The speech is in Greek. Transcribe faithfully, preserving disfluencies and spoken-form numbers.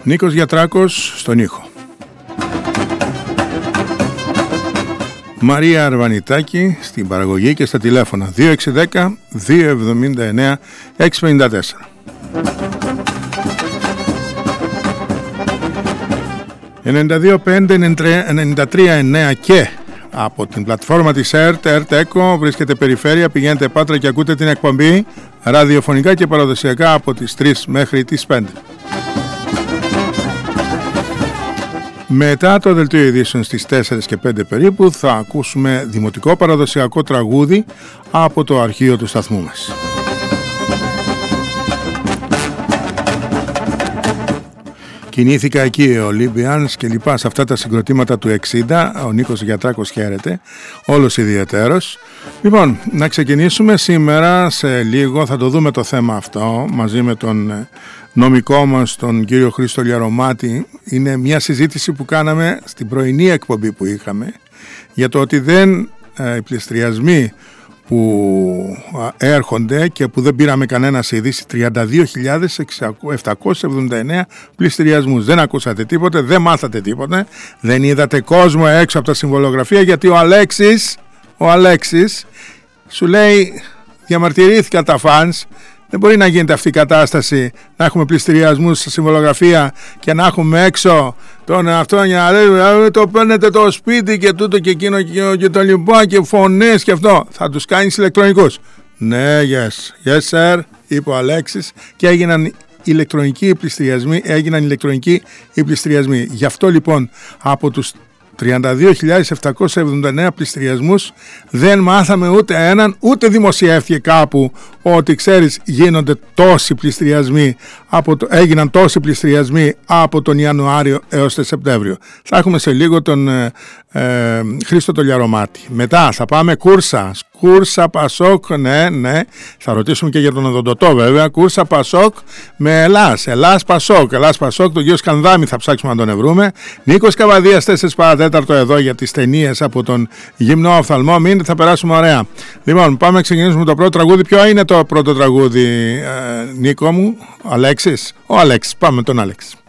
Νίκος Γιατράκος στον ήχο. Μαρία Αρβανιτάκη στην παραγωγή και στα τηλέφωνα δύο έξι ένα μηδέν δύο εβδομήντα εννέα έξι πενήντα τέσσερα. ενενήντα δύο πέντε ενενήντα τρία εννέα και από την πλατφόρμα της ΕΡΤ, ΕΡΤ Echo, βρίσκεται περιφέρεια, πηγαίνετε Πάτρα και ακούτε την εκπομπή ραδιοφωνικά και παραδοσιακά από τις τρεις μέχρι τις πέντε. Μετά το δελτίο ειδήσεων στις τέσσερα και πέντε περίπου θα ακούσουμε δημοτικό παραδοσιακό τραγούδι από το αρχείο του σταθμού μας. Κινήθηκα εκεί ο Olympians και λοιπά σε αυτά τα συγκροτήματα του εξήντα. Ο Νίκος Γιατράκος χαίρεται, όλος ιδιαιτέρως. Λοιπόν, να ξεκινήσουμε σήμερα σε λίγο, θα το δούμε το θέμα αυτό μαζί με τον νομικό μας, τον κύριο Χρήστο Λιαρωμάτη. Είναι μια συζήτηση που κάναμε στην πρωινή εκπομπή που είχαμε για το ότι δεν ε, οι πληστριασμοί που έρχονται και που δεν πήραμε κανένα είδηση, τριάντα δύο χιλιάδες επτακόσιους εβδομήντα εννέα πληστηριασμούς. Δεν ακούσατε τίποτε, δεν μάθατε τίποτε, δεν είδατε κόσμο έξω από τα συμβολογραφία, γιατί ο Αλέξης, ο Αλέξης σου λέει διαμαρτυρήθηκαν τα φανς. Δεν μπορεί να γίνεται αυτή η κατάσταση, να έχουμε πληστηριασμούς στα συμβολογραφία και να έχουμε έξω τον αυτό για να το παίρνετε το σπίτι και τούτο και εκείνο και, και το λοιπό και φωνές και αυτό. Θα τους κάνεις ηλεκτρονικούς. Ναι, yes, yes sir, είπε ο Αλέξης και έγιναν ηλεκτρονικοί πληστηριασμοί, έγιναν ηλεκτρονικοί οι πληστηριασμοί. Γι' αυτό λοιπόν από τους τριάντα δύο χιλιάδες επτακόσιους εβδομήντα εννέα πληστηριασμούς δεν μάθαμε ούτε έναν, ούτε δημοσιεύτηκε κάπου ότι ξέρεις γίνονται τόσοι πληστηριασμοί, από το, έγιναν τόσοι πληστηριασμοί από τον Ιανουάριο έως τον Σεπτέμβριο. Θα έχουμε σε λίγο τον ε, ε, Χρήστο το Λιαρωμάτη. Μετά θα πάμε κούρσα, κούρσα Πασόκ, ναι, ναι, θα ρωτήσουμε και για τον οδοντοτό βέβαια, κούρσα Πασόκ με Ελλάς, Ελλάς Πασόκ, Ελλάς Πασόκ, τον κύριο Σκανδάμι θα ψάξουμε να τον ευρούμε. Νίκος Καβαδίας τέσσερα παρατέταρτο εδώ για τις ταινίες από τον Γυμνό Οφθαλμό. Μείνετε, θα περάσουμε ωραία. Λοιπόν, πάμε να ξεκινήσουμε το πρώτο τραγούδι. Ποιο είναι το πρώτο τραγούδι, ε, Νίκο μου? Ο Αλέξης. Ο Αλέξης. Πάμε με τον Αλέξη.